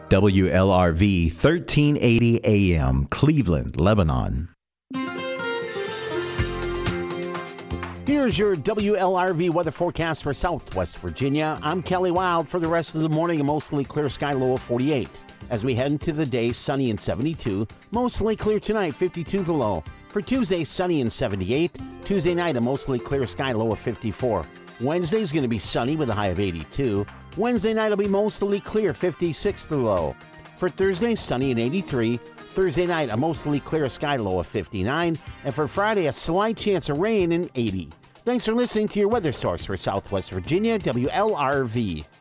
WLRV 1380 AM, Cleveland, Lebanon. Here's your WLRV weather forecast for Southwest Virginia. I'm Kelly Wild. For the rest of the morning, a mostly clear sky, low of 48. As we head into the day, sunny and 72. Mostly clear tonight, 52 the low. For Tuesday, sunny and 78. Tuesday night, a mostly clear sky, low of 54. Wednesday's going to be sunny with a high of 82. Wednesday night will be mostly clear, 56 the low. For Thursday, sunny and 83. Thursday night, a mostly clear sky, low of 59. And for Friday, a slight chance of rain and 80. Thanks for listening to your weather source for Southwest Virginia, WLRV.